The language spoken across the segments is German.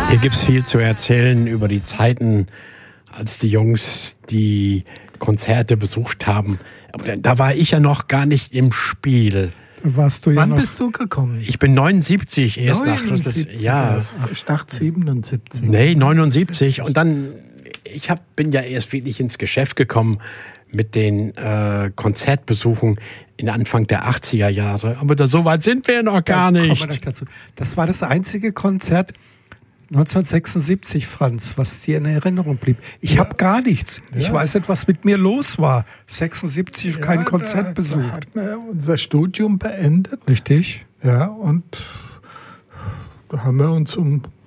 Hier gibt es viel zu erzählen über die Zeiten, als die Jungs die Konzerte besucht haben. Aber da war ich ja noch gar nicht im Spiel. Warst du ja Wann noch bist du gekommen? Ich bin 79 erst 79, nach ja. Ich dachte 77. Nee, 79. Und dann, bin ja erst wirklich ins Geschäft gekommen mit den Konzertbesuchen in Anfang der 80er Jahre. Aber so weit sind wir noch gar nicht. Kommen wir noch dazu. Das war das einzige Konzert 1976, Franz, was dir in Erinnerung blieb. Ich habe gar nichts. Ich weiß nicht, was mit mir los war. 76 kein Konzert besucht. Da hatten wir unser Studium beendet. Richtig? Ja, und da haben wir uns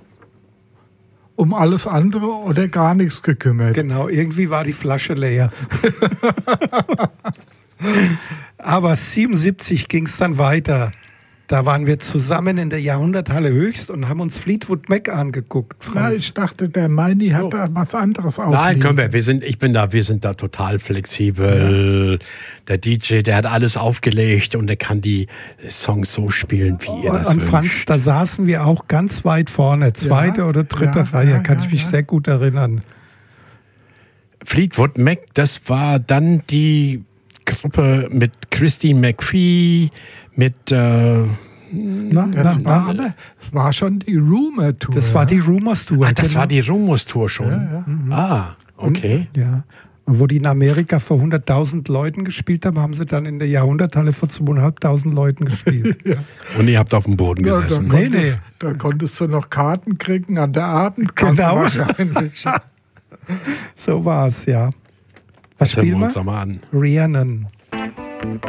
um alles andere oder gar nichts gekümmert. Genau, irgendwie war die Flasche leer. Aber 77 ging es dann weiter. Da waren wir zusammen in der Jahrhunderthalle Höchst und haben uns Fleetwood Mac angeguckt. Franz. Na, ich dachte, der Meini hat da was anderes aufliegen. Nein, können wir. Wir sind da total flexibel. Ja. Der DJ, der hat alles aufgelegt und der kann die Songs so spielen, wie ihr das und wünscht. Franz, da saßen wir auch ganz weit vorne, zweite oder dritte Reihe, kann ich mich sehr gut erinnern. Fleetwood Mac, das war dann die Gruppe mit Christine McVie, mit das war schon die Rumor Tour. Das war die Rumors Tour. Das war die Rumors Tour schon. Ja. Mhm. Ah, okay. Und, wo die in Amerika vor 100.000 Leuten gespielt haben, haben sie dann in der Jahrhunderthalle vor 2.500 Leuten gespielt. Und ihr habt auf dem Boden gesessen. Da konntest du noch Karten kriegen an der Abendkasse wahrscheinlich. So war es, ja. Was spielen wir? Uns mal an. Rhiannon.